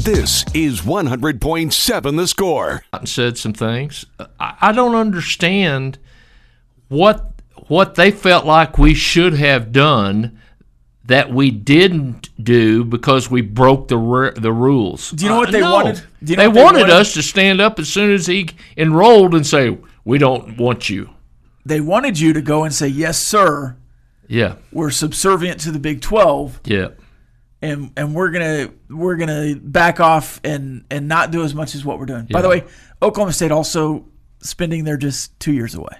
This is 100.7 The Score. And said some things. I don't understand what they felt like we should have done that we didn't do because we broke the rules. Do you know what they wanted? They wanted us to stand up as soon as he enrolled and say, "We don't want you." They wanted you to go and say, "Yes, sir." Yeah, we're subservient to the Big 12. Yeah, and we're gonna back off and not do as much as what we're doing. Yeah. By the way, Oklahoma State also spending they're just 2 years away.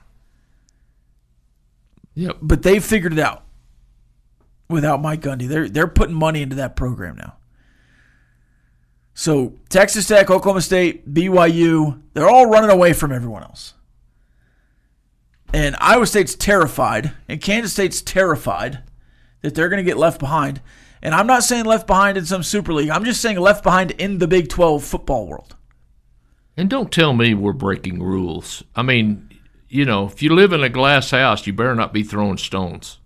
Yep, but they figured it out without Mike Gundy. They're putting money into that program now. So Texas Tech, Oklahoma State, BYU, they're all running away from everyone else. And Iowa State's terrified, and Kansas State's terrified that they're going to get left behind. And I'm not saying left behind in some Super League. I'm just saying left behind in the Big 12 football world. And don't tell me we're breaking rules. I mean, you know, if you live in a glass house, you better not be throwing stones.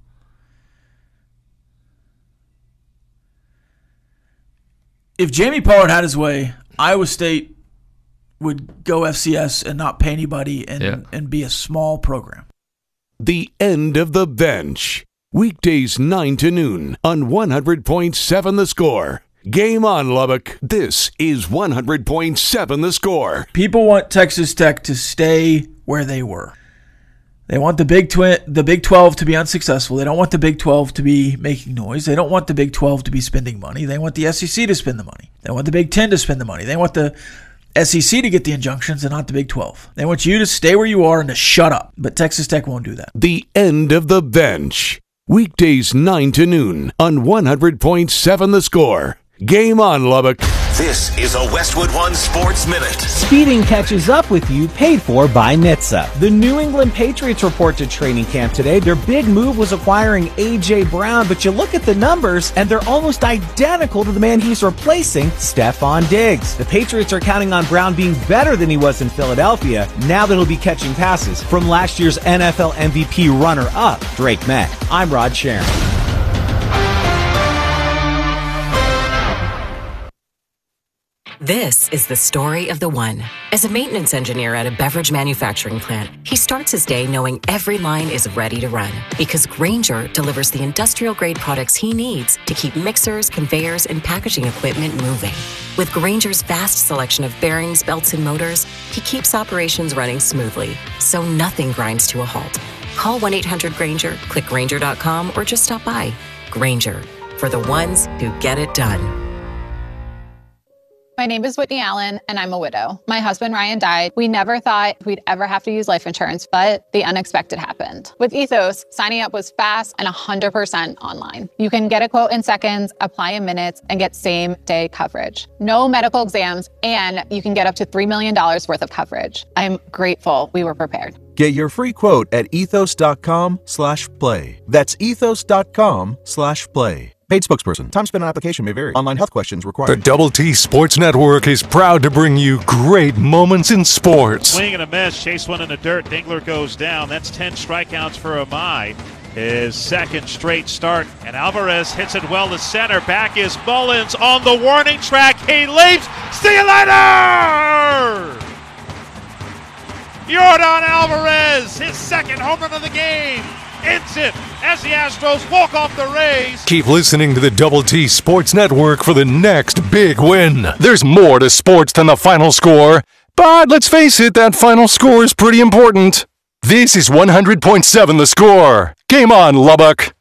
If Jamie Pollard had his way, Iowa State would go FCS and not pay anybody and be a small program. The end of the bench. Weekdays 9 to noon on 100.7 The Score. Game on, Lubbock. This is 100.7 The Score. People want Texas Tech to stay where they were. They want the Big 12 to be unsuccessful. They don't want the Big 12 to be making noise. They don't want the Big 12 to be spending money. They want the SEC to spend the money. They want the Big 10 to spend the money. They want the SEC to get the injunctions and not the Big 12. They want you to stay where you are and to shut up. But Texas Tech won't do that. The end of the bench. Weekdays 9 to noon on 100.7 The Score. Game on, Lubbock. This is a Westwood One Sports Minute. Speeding catches up with you, paid for by NHTSA. The New England Patriots report to training camp today. Their big move was acquiring A.J. Brown, but you look at the numbers, and they're almost identical to the man he's replacing, Stephon Diggs. The Patriots are counting on Brown being better than he was in Philadelphia, now that he'll be catching passes from last year's NFL MVP runner-up, Drake May. I'm Rod Sharon. This is the story of the one. As a maintenance engineer at a beverage manufacturing plant, he starts his day knowing every line is ready to run because Grainger delivers the industrial-grade products he needs to keep mixers, conveyors, and packaging equipment moving. With Grainger's vast selection of bearings, belts, and motors, he keeps operations running smoothly, so nothing grinds to a halt. Call 1-800-GRAINGER, click Grainger.com, or just stop by. Grainger, for the ones who get it done. My name is Whitney Allen, and I'm a widow. My husband, Ryan, died. We never thought we'd ever have to use life insurance, but the unexpected happened. With Ethos, signing up was fast and 100% online. You can get a quote in seconds, apply in minutes, and get same-day coverage. No medical exams, and you can get up to $3 million worth of coverage. I'm grateful we were prepared. Get your free quote at ethos.com/play. That's ethos.com/play. Paid spokesperson. Time spent on application may vary. Online health questions required. The Double T Sports Network is proud to bring you great moments in sports. Swing and a miss. Chase one in the dirt. Dingler goes down. That's 10 strikeouts for Amai. His second straight start. And Alvarez hits it well to center. Back is Mullins on the warning track. He leaps. See you later! Yordan Alvarez, his second home run of the game. Ends it as the Astros walk off the Rays. Keep listening to the Double T Sports Network for the next big win. There's more to sports than the final score, but let's face it, that final score is pretty important. This is 100.7 The Score. Game on, Lubbock.